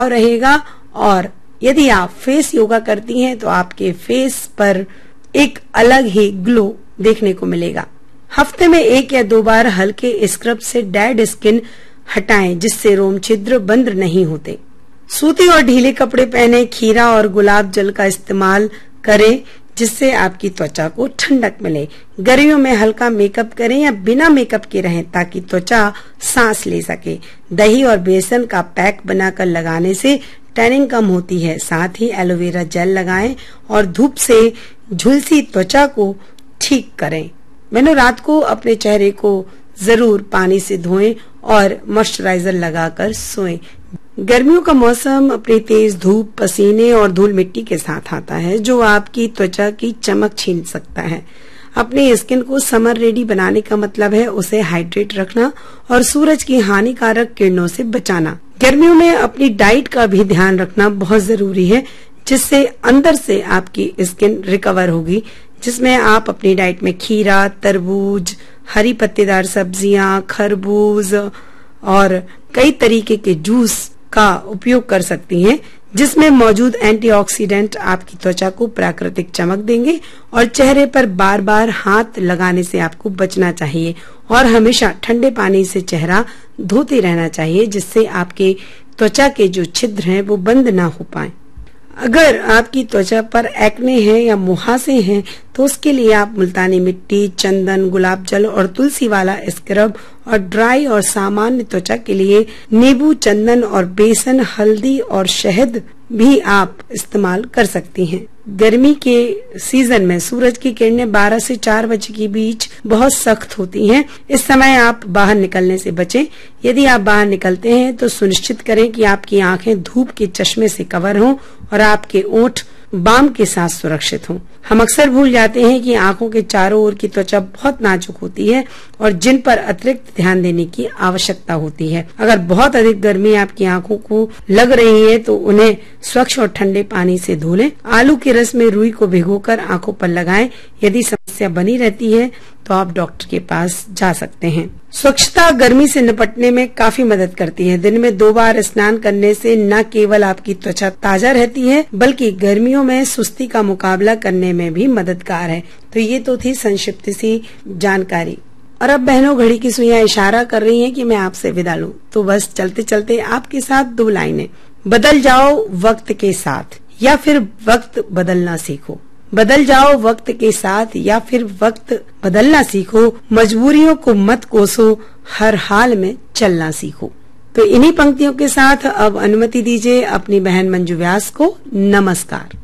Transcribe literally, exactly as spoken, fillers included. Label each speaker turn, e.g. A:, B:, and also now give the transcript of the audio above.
A: रहेगा। और यदि आप फेस योगा करती हैं तो आपके फेस पर एक अलग ही ग्लो देखने को मिलेगा। हफ्ते में एक या दो बार हल्के स्क्रब से डेड स्किन हटाएं जिससे रोम छिद्र बंद नहीं होते। सूती और ढीले कपड़े पहने, खीरा और गुलाब जल का इस्तेमाल करें जिससे आपकी त्वचा को ठंडक मिले। गर्मियों में हल्का मेकअप करें या बिना मेकअप के रहें ताकि त्वचा सांस ले सके। दही और बेसन का पैक बनाकर लगाने से टैनिंग कम होती है। साथ ही एलोवेरा जेल लगाएं और धूप से झुलसी त्वचा को ठीक करें। मैंने रात को अपने चेहरे को जरूर पानी से धोएं और मॉइस्चराइजर लगाकर सोएं। गर्मियों का मौसम अपनी तेज धूप, पसीने और धूल मिट्टी के साथ आता है जो आपकी त्वचा की चमक छीन सकता है। अपनी स्किन को समर रेडी बनाने का मतलब है उसे हाइड्रेट रखना और सूरज की हानिकारक किरणों से बचाना। गर्मियों में अपनी डाइट का भी ध्यान रखना बहुत जरूरी है जिससे अंदर से आपकी स्किन रिकवर होगी, जिसमें आप अपनी डाइट में खीरा, तरबूज, हरी पत्तेदार सब्जियां, खरबूज और कई तरीके के जूस का उपयोग कर सकती हैं जिसमें मौजूद एंटीऑक्सीडेंट आपकी त्वचा को प्राकृतिक चमक देंगे। और चेहरे पर बार बार हाथ लगाने से आपको बचना चाहिए और हमेशा ठंडे पानी से चेहरा धोते रहना चाहिए जिससे आपके त्वचा के जो छिद्र हैं वो बंद ना हो पाए। अगर आपकी त्वचा पर एक्ने है या मुहासे हैं तो उसके लिए आप मुल्तानी मिट्टी, चंदन, गुलाब जल और तुलसी वाला स्क्रब और ड्राई और सामान्य त्वचा के लिए नींबू, चंदन और बेसन, हल्दी और शहद भी आप इस्तेमाल कर सकती हैं। गर्मी के सीजन में सूरज की किरणें बारह से चार बजे के बीच बहुत सख्त होती हैं। इस समय आप बाहर निकलने से बचें। यदि आप बाहर निकलते हैं तो सुनिश्चित करें कि आपकी आंखें धूप के चश्मे से कवर हों और आपके ओंठ बाम के साथ सुरक्षित हों। हम अक्सर भूल जाते हैं कि आंखों के चारों ओर की त्वचा बहुत नाजुक होती है और जिन पर अतिरिक्त ध्यान देने की आवश्यकता होती है। अगर बहुत अधिक गर्मी आपकी आंखों को लग रही है तो उन्हें स्वच्छ और ठंडे पानी से धो लें। आलू के रस में रुई को भिगोकर आंखों पर लगाएं। यदि समस्या बनी रहती है तो आप डॉक्टर के पास जा सकते हैं। स्वच्छता गर्मी से निपटने में काफी मदद करती है। दिन में दो बार स्नान करने से न केवल आपकी त्वचा ताजा रहती है बल्कि गर्मियों में सुस्ती का मुकाबला करने में भी मददगार है। तो ये तो थी संक्षिप्त सी जानकारी। और अब बहनों, घड़ी की सुइयां इशारा कर रही हैं कि मैं आपसे विदा लूं, तो बस चलते चलते आपके साथ दो लाइनें। बदल जाओ वक्त के साथ या फिर वक्त बदलना सीखो। बदल जाओ वक्त के साथ या फिर वक्त बदलना सीखो। मजबूरियों को मत कोसो, हर हाल में चलना सीखो। तो इन्हीं पंक्तियों के साथ अब अनुमति दीजिए अपनी बहन मंजू व्यास को। नमस्कार।